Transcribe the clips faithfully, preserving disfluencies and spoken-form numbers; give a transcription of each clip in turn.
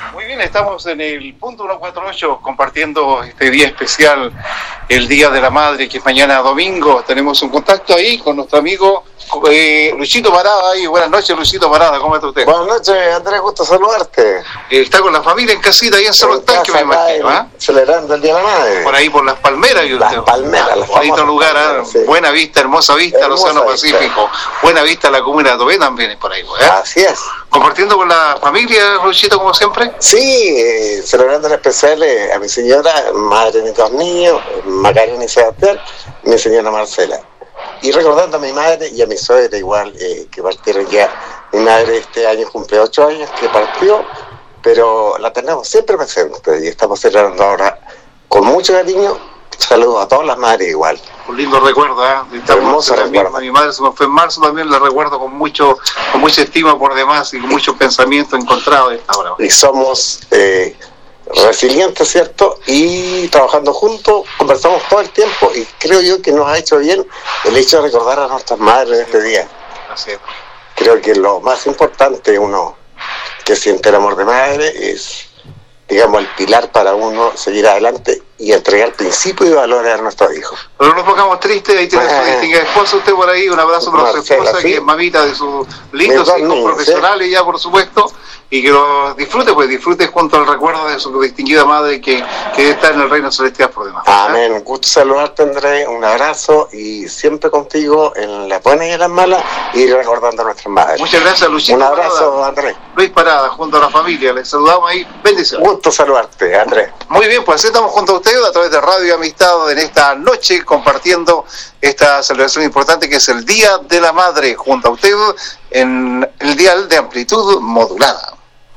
Muy bien, estamos en el punto ciento cuarenta y ocho compartiendo este día especial, el Día de la Madre, que es mañana domingo. Tenemos un contacto ahí con nuestro amigo eh, Luchito Parada. Ahí. Buenas noches, Luchito Parada, ¿cómo está usted? Buenas noches, Andrés, gusto saludarte. Eh, está con la familia en casita ahí en Cerro Tanque, me imagino, ¿eh? Celebrando el Día de la Madre. Por ahí por las palmeras. Las usted. palmeras. Las bonito lugar, ¿eh? Sí. Buena vista, hermosa vista al Océano Pacífico. Buena vista a la comuna de Tobé también es por ahí, ¿eh? Así es. ¿Compartiendo con la familia, Luchito, como siempre? Sí, eh, celebrando en especial eh, a mi señora, madre de mis dos niños, Macarena y Sebastián, y mi señora Marcela. Y recordando a mi madre y a mi suegra igual, eh, que partieron ya. Mi madre este año cumple ocho años, que partió, pero la tenemos siempre presente y estamos celebrando ahora con mucho cariño. Saludos a todas las madres igual. Un lindo recuerdo, ¿eh? Hermoso recuerdo. A mi madre se me fue en marzo, también la recuerdo con mucho con mucha estima por demás y con muchos pensamientos encontrados esta hora. Y somos eh, resilientes, ¿cierto? Y trabajando juntos, conversamos todo el tiempo y creo yo que nos ha hecho bien el hecho de recordar a nuestras madres este día. Así es. Creo que lo más importante, uno que siente el amor de madre, es, digamos, el pilar para uno seguir adelante y entregar principios y valores a nuestros hijos. Pero no nos pongamos tristes, ahí tiene ah, su distinguida esposa, usted por ahí, un abrazo para su esposa, ¿sí? Que es mamita de sus lindos hijos niños, profesionales, ¿sí? Ya por supuesto, y que lo disfrute, pues disfrute junto al recuerdo de su distinguida madre que, que está en el reino celestial por demás. Amén, ¿eh? Gusto saludarte, Andrés, un abrazo y siempre contigo en las buenas y en las malas y recordando a nuestras madres. Muchas gracias, Luchito. Un abrazo, Parada. Andrés. Luis Parada, junto a la familia, les saludamos ahí, bendiciones. Gusto saludarte, Andrés. Muy bien, pues estamos junto a ustedes a través de Radio Amistad en esta noche compartiendo esta celebración importante que es el Día de la Madre junto a usted en el dial de amplitud modulada.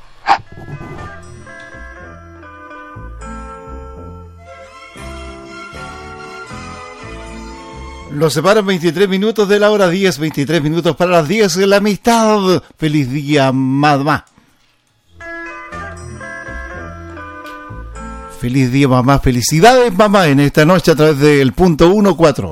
Nos separan veintitrés minutos de la hora diez, veintitrés minutos para las diez de la amistad. Feliz día, mamá. Feliz día, mamá. Felicidades, mamá, en esta noche a través del punto ciento cuarenta y cuatro.